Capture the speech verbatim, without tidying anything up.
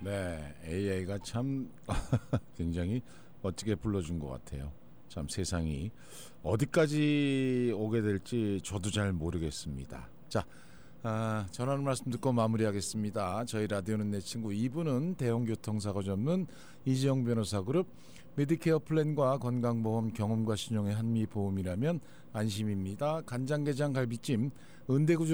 네, 에이아이가 참 굉장히 멋지게 불러준 것 같아요. 참 세상이 어디까지 오게 될지 저도 잘 모르겠습니다. 자, 아, 전하는 말씀 듣고 마무리하겠습니다. 저희 라디오는 내 친구 이 부는 대형교통사고 전문 이지영 변호사 그룹, 메디케어 플랜과 건강보험 경험과 신용의 한미보험이라면 안심입니다. 간장게장 갈비찜 은대구주